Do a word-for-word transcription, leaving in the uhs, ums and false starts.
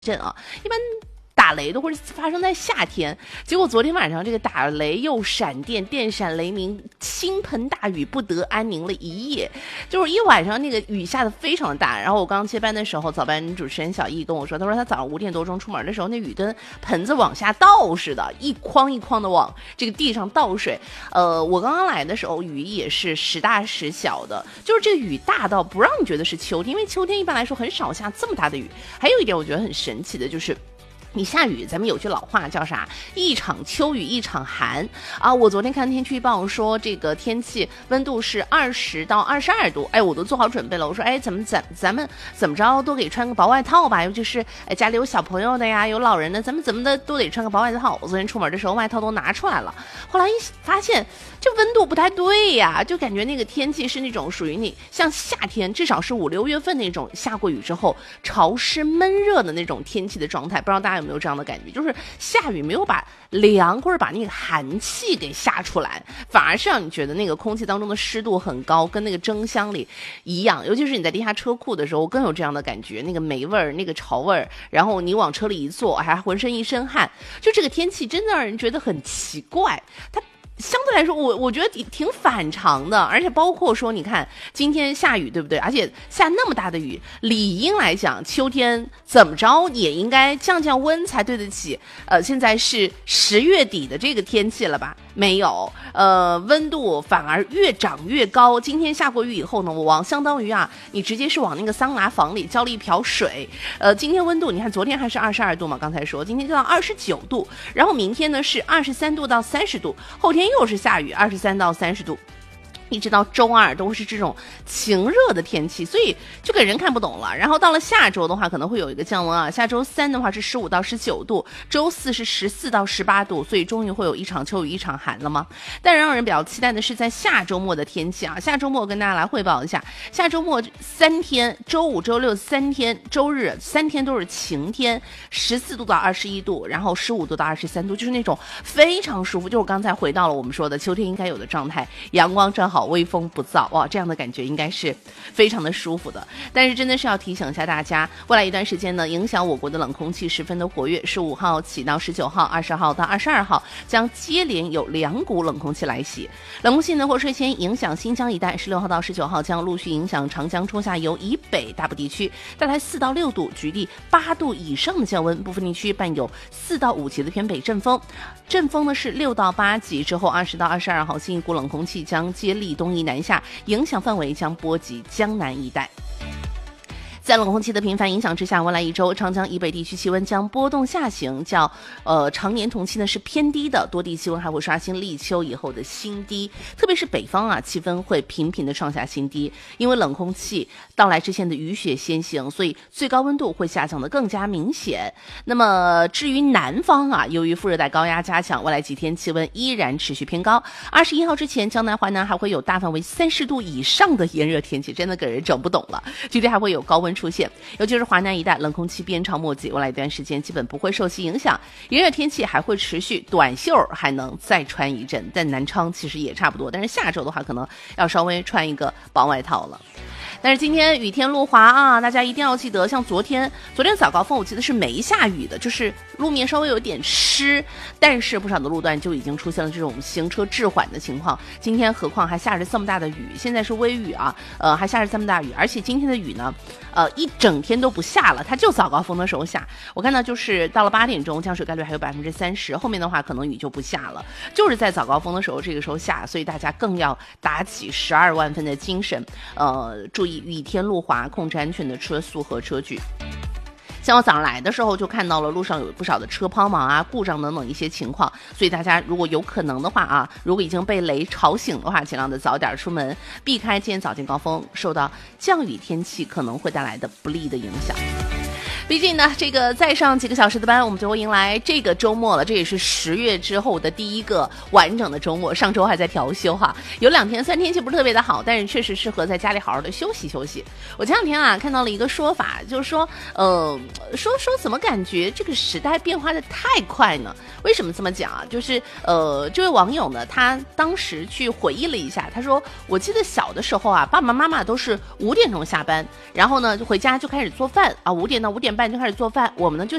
阵啊，一般打雷都会发生在夏天，结果昨天晚上这个打雷又闪电，电闪雷鸣，倾盆大雨，不得安宁了一夜，就是一晚上那个雨下的非常的大。然后我刚刚接班的时候，早班主持人小易跟我说，他说他早上五点多钟出门的时候，那雨跟盆子往下倒似的，一筐一筐的往这个地上倒水。呃，我刚刚来的时候，雨也是时大时小的，就是这个雨大到不让你觉得是秋天，因为秋天一般来说很少下这么大的雨。还有一点我觉得很神奇的就是。你下雨，咱们有句老话叫啥？一场秋雨一场寒啊！我昨天看天气预报说，这个天气温度是二十到二十二度，哎，我都做好准备了。我说，哎，怎么咱咱们怎么着都给穿个薄外套吧，尤其是哎家里有小朋友的呀，有老人的，咱们怎么的都得穿个薄外套。我昨天出门的时候，外套都拿出来了，后来一发现这温度不太对呀，就感觉那个天气是那种属于你像夏天，至少是五六月份那种下过雨之后潮湿闷热的那种天气的状态，不知道大家有没有这样的感觉，就是下雨没有把凉或者把那个寒气给下出来，反而是让你觉得那个空气当中的湿度很高，跟那个蒸箱里一样。尤其是你在地下车库的时候更有这样的感觉，那个霉味儿，那个潮味儿，然后你往车里一坐还浑身一身汗，就这个天气真的让人觉得很奇怪。它相对来说我我觉得挺挺反常的，而且包括说你看今天下雨对不对，而且下那么大的雨，理应来讲秋天怎么着也应该降降温才对得起呃现在是十月底的这个天气了吧，没有，呃温度反而越涨越高。今天下过雨以后呢，我往相当于啊你直接是往那个桑拿房里浇了一瓢水。呃今天温度你看昨天还是二十二度嘛，刚才说今天就到二十九度，然后明天呢是二十三度到三十度，后天又是下雨，二十三到三十度，一直到周二都是这种晴热的天气，所以就给人看不懂了。然后到了下周的话可能会有一个降温啊，下周三的话是十五到十九度，周四是十四到十八度，所以终于会有一场秋雨一场寒了吗？但让人比较期待的是在下周末的天气啊，下周末跟大家来汇报一下，下周末三天，周五周六三天，周日三天都是晴天，十四度到二十一度，然后十五度到二十三度，就是那种非常舒服，就是刚才回到了我们说的秋天应该有的状态，阳光正好，微风不燥，哇，这样的感觉应该是非常的舒服的。但是真的是要提醒一下大家，未来一段时间呢，影响我国的冷空气十分的活跃，十五号起到十九号、二十号到二十二号将接连有两股冷空气来袭。冷空气呢会率先影响新疆一带，十六号到十九号将陆续影响长江中下游以北大部地区，带来四到六度，局地八度以上的降温，部分地区伴有四到五级的偏北阵风，阵风呢是六到八级。之后二十到二十二号新一股冷空气将接力东移南下，影响范围将波及江南一带。在冷空气的频繁影响之下，未来一周长江以北地区气温将波动下行，较呃常年同期呢是偏低的，多地气温还会刷新立秋以后的新低，特别是北方啊，气温会频频的创下新低，因为冷空气到来之前的雨雪先行，所以最高温度会下降的更加明显。那么至于南方啊，由于副热带高压加强，未来几天气温依然持续偏高，二十一号之前江南淮南还会有大范围三十度以上的炎热天气，真的给人整不懂了，具体还会有高温出现，尤其是华南一带冷空气边长末及，未来一段时间基本不会受其影响，炎热天气还会持续，短袖还能再穿一阵，但南昌其实也差不多，但是下周的话可能要稍微穿一个薄外套了。但是今天雨天路滑啊，大家一定要记得，像昨天昨天早高峰我记得是没下雨的，就是路面稍微有点湿，但是不少的路段就已经出现了这种行车滞缓的情况。今天何况还下着这么大的雨，现在是微雨啊，呃，还下着这么大雨，而且今天的雨呢，呃，一整天都不下了，它就早高峰的时候下。我看到就是到了八点钟，降水概率还有百分之三十，后面的话可能雨就不下了，就是在早高峰的时候这个时候下，所以大家更要打起十二万分的精神，呃，注意雨天路滑，控制安全的车速和车距。像我早上来的时候就看到了路上有不少的车抛锚啊、故障等等一些情况，所以大家如果有可能的话啊，如果已经被雷吵醒的话，尽量的早点出门，避开今天早间高峰受到降雨天气可能会带来的不利的影响。毕竟呢，这个再上几个小时的班，我们就会迎来这个周末了。这也是十月之后的第一个完整的周末。上周还在调休哈，有两天虽然天气不是特别的好，但是确实适合在家里好好的休息休息。我前两天啊看到了一个说法，就是说，呃，说说怎么感觉这个时代变化的太快呢？为什么这么讲啊？就是呃，这位网友呢，他当时去回忆了一下，他说，我记得小的时候啊，爸爸妈妈都是五点钟下班，然后呢就回家就开始做饭啊，五点到五点半。 半就开始做饭，我们呢就